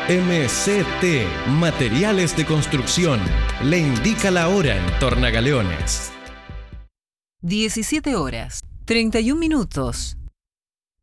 MCT Materiales de Construcción le indica la hora en Tornagaleones. 17 horas, 31 minutos.